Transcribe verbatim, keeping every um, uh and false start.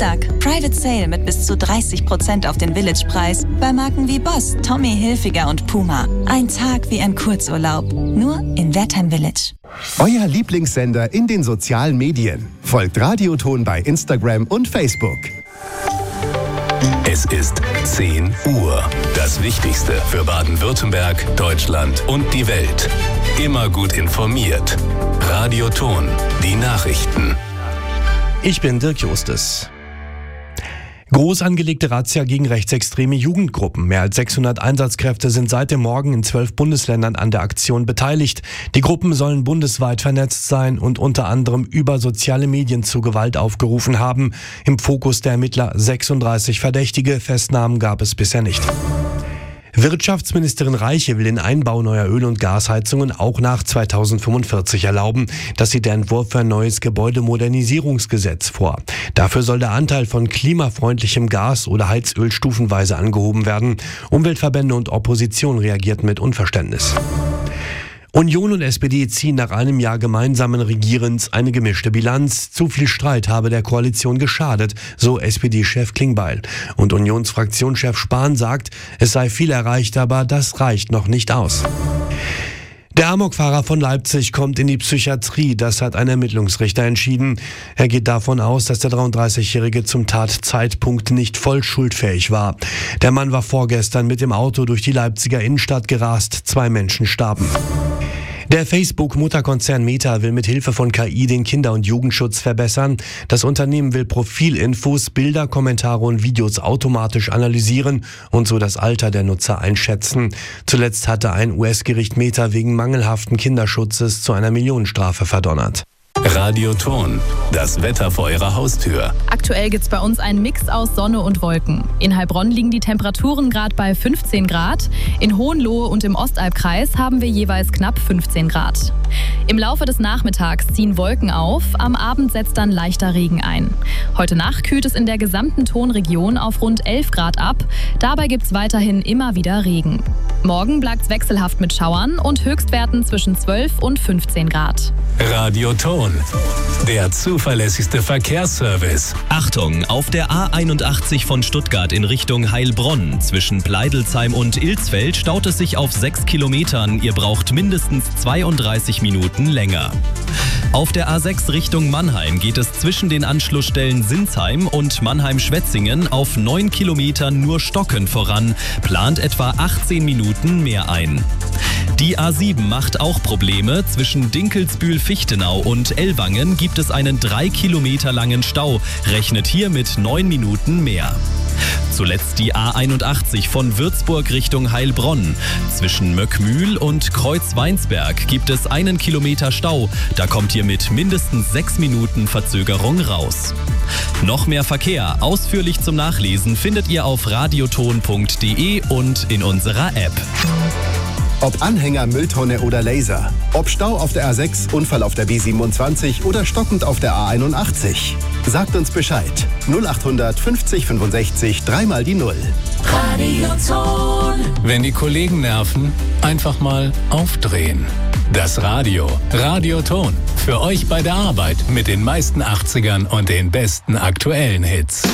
Freitag, Private Sale mit bis zu dreißig Prozent auf den Village-Preis bei Marken wie Boss, Tommy Hilfiger und Puma. Ein Tag wie ein Kurzurlaub, nur in Wertheim Village. Euer Lieblingssender in den sozialen Medien. Folgt Radioton bei Instagram und Facebook. Es ist zehn Uhr. Das Wichtigste für Baden-Württemberg, Deutschland und die Welt. Immer gut informiert. Radioton, die Nachrichten. Ich bin Dirk Justus. Groß angelegte Razzia gegen rechtsextreme Jugendgruppen. Mehr als sechshundert Einsatzkräfte sind seit dem Morgen in zwölf Bundesländern an der Aktion beteiligt. Die Gruppen sollen bundesweit vernetzt sein und unter anderem über soziale Medien zu Gewalt aufgerufen haben. Im Fokus der Ermittler sechsunddreißig Verdächtige. Festnahmen gab es bisher nicht. Wirtschaftsministerin Reiche will den Einbau neuer Öl- und Gasheizungen auch nach zweitausendfünfundvierzig erlauben. Das sieht der Entwurf für ein neues Gebäudemodernisierungsgesetz vor. Dafür soll der Anteil von klimafreundlichem Gas oder Heizöl stufenweise angehoben werden. Umweltverbände und Opposition reagierten mit Unverständnis. Union und S P D ziehen nach einem Jahr gemeinsamen Regierens eine gemischte Bilanz. Zu viel Streit habe der Koalition geschadet, so S P D-Chef Klingbeil. Und Unionsfraktionschef Spahn sagt, es sei viel erreicht, aber das reicht noch nicht aus. Der Amokfahrer von Leipzig kommt in die Psychiatrie, das hat ein Ermittlungsrichter entschieden. Er geht davon aus, dass der dreiunddreißigjährige zum Tatzeitpunkt nicht voll schuldfähig war. Der Mann war vorgestern mit dem Auto durch die Leipziger Innenstadt gerast, zwei Menschen starben. Der Facebook-Mutterkonzern Meta will mit Hilfe von K I den Kinder- und Jugendschutz verbessern. Das Unternehmen will Profilinfos, Bilder, Kommentare und Videos automatisch analysieren und so das Alter der Nutzer einschätzen. Zuletzt hatte ein U S-Gericht Meta wegen mangelhaften Kinderschutzes zu einer Millionenstrafe verdonnert. Radioton, das Wetter vor Ihrer Haustür. Aktuell gibt's bei uns einen Mix aus Sonne und Wolken. In Heilbronn liegen die Temperaturen gerade bei fünfzehn Grad. In Hohenlohe und im Ostalbkreis haben wir jeweils knapp fünfzehn Grad. Im Laufe des Nachmittags ziehen Wolken auf, am Abend setzt dann leichter Regen ein. Heute Nacht kühlt es in der gesamten Tonregion auf rund elf Grad ab. Dabei gibt's weiterhin immer wieder Regen. Morgen bleibt's wechselhaft mit Schauern und Höchstwerten zwischen zwölf und fünfzehn Grad. Radioton, der zuverlässigste Verkehrsservice. Achtung, auf der A einundachtzig von Stuttgart in Richtung Heilbronn zwischen Pleidelsheim und Ilsfeld staut es sich auf sechs Kilometern. Ihr braucht mindestens zweiunddreißig Minuten länger. Auf der A sechs Richtung Mannheim geht es zwischen den Anschlussstellen Sinsheim und Mannheim-Schwetzingen auf neun Kilometern nur stockend voran, plant etwa achtzehn Minuten mehr ein. Die A sieben macht auch Probleme. Zwischen Dinkelsbühl-Fichtenau und Ellwangen gibt es einen drei Kilometer langen Stau, rechnet hier mit neun Minuten mehr. Zuletzt die A einundachtzig von Würzburg Richtung Heilbronn. Zwischen Möckmühl und Kreuzweinsberg gibt es einen Kilometer Stau. Da kommt ihr mit mindestens sechs Minuten Verzögerung raus. Noch mehr Verkehr, ausführlich zum Nachlesen, findet ihr auf radioton punkt de und in unserer App. Ob Anhänger, Mülltonne oder Laser. Ob Stau auf der A sechs, Unfall auf der B siebenundzwanzig oder stockend auf der A einundachtzig. Sagt uns Bescheid. null achthundert fünfzig fünfundsechzig, dreimal die Null. Radioton. Wenn die Kollegen nerven, einfach mal aufdrehen. Das Radio. Radioton. Für euch bei der Arbeit mit den meisten achtzigern und den besten aktuellen Hits.